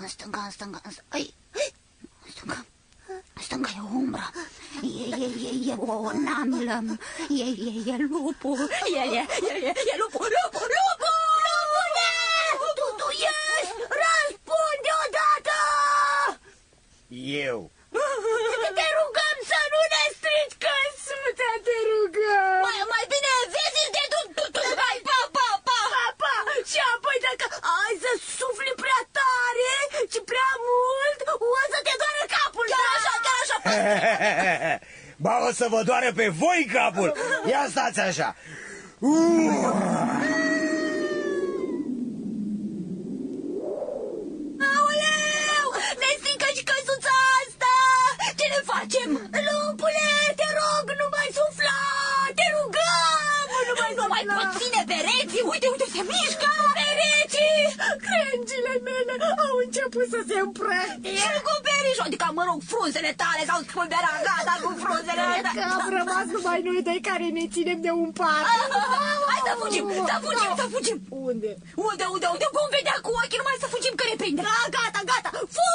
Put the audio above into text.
În stânga, în stânga, în stânga. În stânga. În stânga e o umbră. E o namlă. E lupul. E lupul. Lupule! Tu ești! Răspunde odată! Eu. Te rugăm să nu ne strici căsuța, te rugăm! Mai bine vezi de tu! Hai, pa! Și apoi dacă ai să sufli prea tare și prea mult, o să te doară capul! Chiar așa! Ba, o să vă doară pe voi capul! Ia stați așa! Aoleu! Ne strică și căsuța asta! Ce ne facem? Lupule, te rog, nu mai sufla! Te rugăm! Nu mai pot ține pereții! Uite, se mișcă! Pereții! Crengile mele au început să se împrăștie! Și cu perișul, adică, mă rog, frunzele tale s-au spulberat, gata cu frunzele! Că am rămas numai noi doi care ne ținem de un pat. Hai să fugim! Unde? Unde? Vom vedea cu ochii, numai să fugim că ne prinde! Gata! Fug!